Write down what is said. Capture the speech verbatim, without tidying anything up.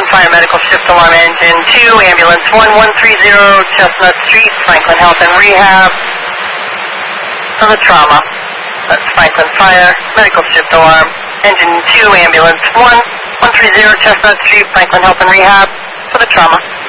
Fire Medical Shift Alarm Engine two, Ambulance one one three zero, Chestnut Street, Franklin Health and Rehab for the trauma. That's Franklin Fire Medical Shift Alarm Engine two, Ambulance one one three zero, Chestnut Street, Franklin Health and Rehab for the trauma.